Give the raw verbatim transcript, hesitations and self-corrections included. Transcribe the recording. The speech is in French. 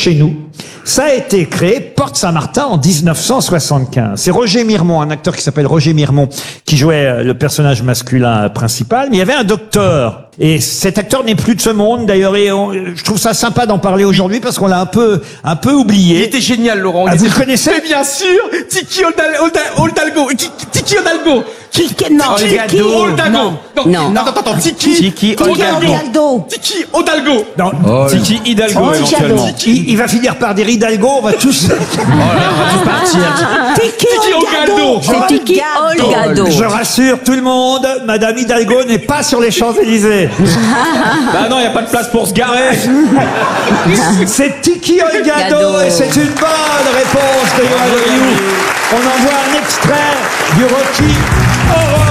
chez nous. Ça a été créé Porte Saint-Martin en dix-neuf cent soixante-quinze. C'est Roger Mirmont, un acteur qui s'appelle Roger Mirmont, qui jouait le personnage masculin principal. Mais il y avait un docteur. Et cet acteur n'est plus de ce monde, d'ailleurs. Et on, je trouve ça sympa d'en parler aujourd'hui parce qu'on l'a un peu, un peu oublié. Il était génial, Laurent. Ah, vous était... le connaissez? Mais bien sûr, Tiki Oldalgo. Tiki Oldalgo. Qui, non, Tiki Oldalgo. Non, non, non, attends, attends, Tiki. Tiki Oldalgo. Tiki Oldalgo. Non, Oh, Tiki Hidalgo, Oh, éventuellement. il, il va finir par dire Hidalgo, on va tous... Oh là, on va tous partir. Tiki Olgado. C'est Tiki Olgado. Je rassure tout le monde, Madame Hidalgo n'est pas sur les Champs-Élysées. Bah non, il n'y a pas de place pour se garer. C'est Tiki Olgado Gado. et c'est une bonne réponse de Yoann Rioux. On envoie un extrait du Rocky Horror.